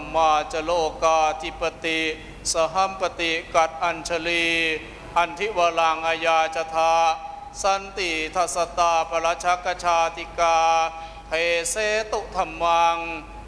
มาจโลกาธิปติสหัมปติกัดอัญชลีอันทิวลังอายาจทาสันติทัสตาปรชักชาติกาเทเสตุธรรมัง